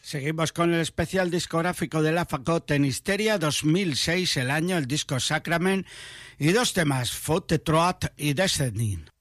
Seguimos con el especial discográfico de la Fagot en Histeria, 2006 el año, el disco Sacrament, y dos temas, Faute Troat y Descending.